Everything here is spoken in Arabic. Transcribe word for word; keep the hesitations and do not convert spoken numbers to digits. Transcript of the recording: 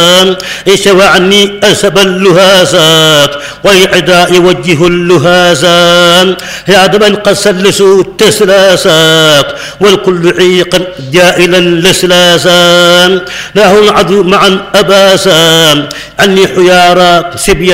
اشتوى عني أسب اللهازات والعداء يوجه اللهازان يا دمن قد سلسوا التسلاسات والكل عيقا جائلا لسلاسان له العدو معا أباسان عني حيارى سبية